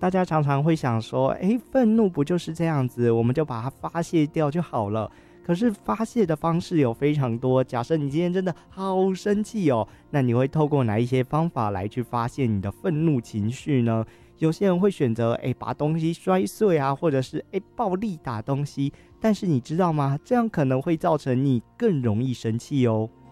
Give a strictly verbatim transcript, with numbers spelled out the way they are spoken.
大家常常会想说，诶，愤怒不就是这样子，我们就把它发泄掉就好了。可是发泄的方式有非常多，假设你今天真的好生气哦，那你会透过哪一些方法来去发泄你的愤怒情绪呢？有些人会选择诶把东西摔碎啊，或者是诶暴力打东西，但是你知道吗？这样可能会造成你更容易生气哦。